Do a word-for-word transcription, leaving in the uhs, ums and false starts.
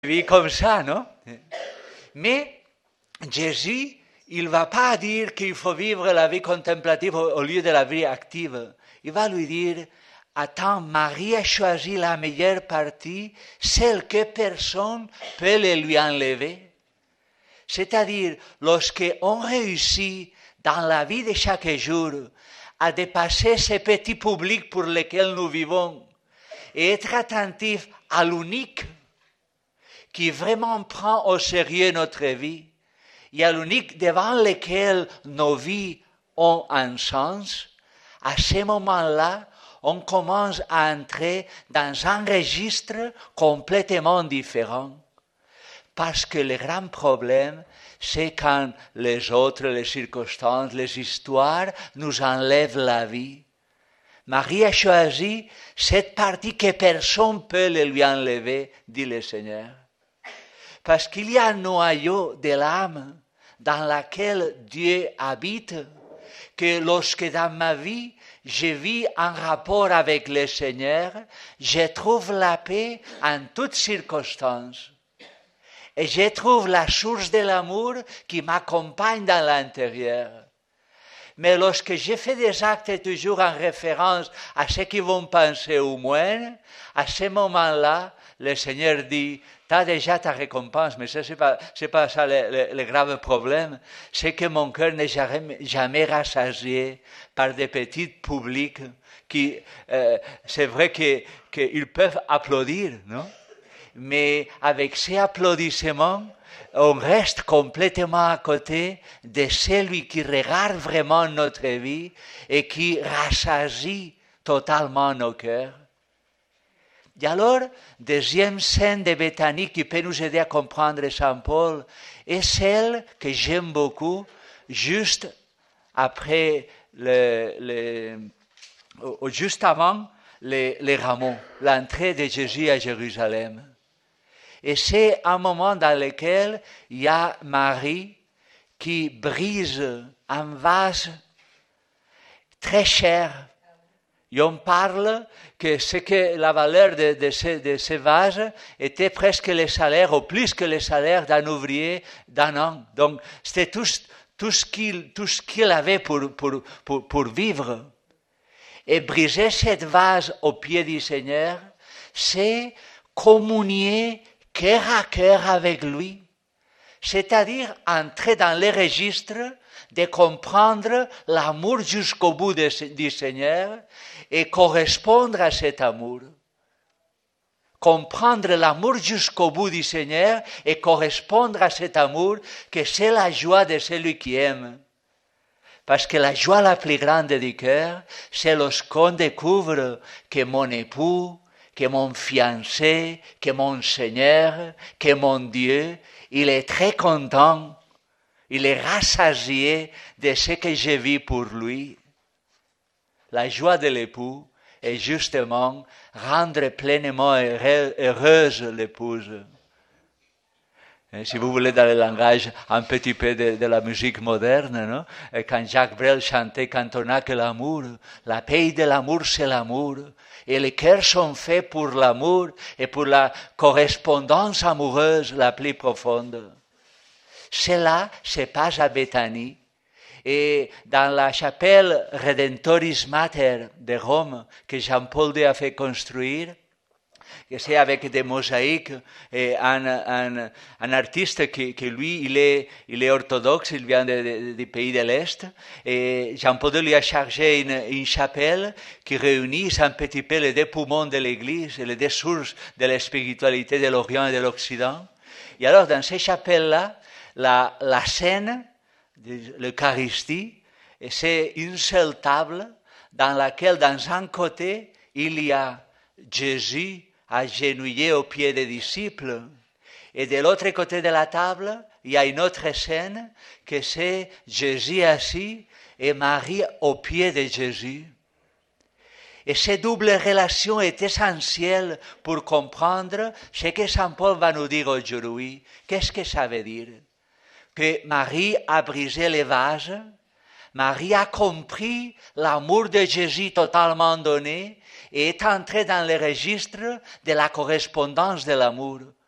vie comme ça, non? Mais Jésus, il ne va pas dire qu'il faut vivre la vie contemplative au lieu de la vie active. Il va lui dire, attends, Marie a choisi la meilleure partie, celle que personne ne peut le lui enlever. C'est-à-dire, lorsqu'on réussit dans la vie de chaque jour à dépasser ces petits publics pour lesquels nous vivons et être attentif à l'unique qui vraiment prend au sérieux notre vie, et à l'unique devant lequel nos vies ont un sens, à ce moment-là, on commence à entrer dans un registre complètement différent. Parce que le grand problème, c'est quand les autres, les circonstances, les histoires nous enlèvent la vie. Marie a choisi cette partie que personne ne peut le lui enlever, dit le Seigneur. Parce qu'il y a un noyau de l'âme dans lequel Dieu habite, que lorsque dans ma vie, je vis en rapport avec le Seigneur, je trouve la paix en toutes circonstances. Et je trouve la source de l'amour qui m'accompagne dans l'intérieur. Mais lorsque je fais des actes toujours en référence à ce qu'ils vont penser au moins, à ce moment-là, le Seigneur dit, tu as déjà ta récompense, mais ça, ce n'est pas, c'est pas ça le, le, le grave problème. C'est que mon cœur n'est jamais, jamais rassasié par des petits publics qui, euh, c'est vrai que, qu'ils peuvent applaudir, non? Mais avec ces applaudissements, on reste complètement à côté de celui qui regarde vraiment notre vie et qui rassasie totalement nos cœurs. Et alors, deuxième scène de Béthanie qui peut nous aider à comprendre Saint Paul est celle que j'aime beaucoup, juste après, le, le, juste avant les, les rameaux, l'entrée de Jésus à Jérusalem. Et c'est un moment dans lequel il y a Marie qui brise un vase très cher. Et on parle que, c'est que la valeur de, de, ce, de ce vase était presque le salaire, ou plus que le salaire d'un ouvrier d'un an. Donc c'était tout, tout ce qu'il, tout ce qu'il avait pour, pour, pour, pour vivre. Et briser cette vase au pied du Seigneur, c'est communier cœur à cœur avec lui, c'est-à-dire entrer dans les registres de comprendre l'amour jusqu'au bout de, du Seigneur et correspondre à cet amour. Comprendre l'amour jusqu'au bout du Seigneur et correspondre à cet amour, que c'est la joie de celui qui aime. Parce que la joie la plus grande du cœur, c'est lorsqu'on découvre que mon époux, que mon fiancé, que mon Seigneur, que mon Dieu, il est très content, il est rassasié de ce que je vis pour lui. La joie de l'époux est justement rendre pleinement heureuse l'épouse. Et si vous voulez, dans le langage un petit peu de, de la musique moderne, non? Et quand Jacques Brel chantait « Quand on n'a que l'amour, la paix de l'amour, c'est l'amour. » Et les cœurs sont faits pour l'amour et pour la correspondance amoureuse la plus profonde. Cela se passe à Béthanie. Et dans la chapelle Redemptoris Mater de Rome, que Jean-Paul deux a fait construire, que c'est avec des mosaïques, et un, un, un artiste qui, qui lui, il est, il est orthodoxe, il vient de, de, du pays de l'Est, et Jean-Paul deux lui a chargé une, une chapelle qui réunit un petit peu les deux poumons de l'Église, et les deux sources de la spiritualité de l'Orient et de l'Occident. Et alors, dans ces chapelles-là, la, la scène de l'Eucharistie, c'est une seule table dans laquelle, dans un côté, il y a Jésus agenouillé aux pieds des disciples. Et de l'autre côté de la table, il y a une autre scène, que c'est Jésus assis et Marie aux pieds de Jésus. Et cette double relation est essentielle pour comprendre ce que Saint Paul va nous dire aujourd'hui. Qu'est-ce que ça veut dire? Que Marie a brisé les vases, Marie a compris l'amour de Jésus totalement donné, et est entrée dans le registre de la correspondance de l'amour.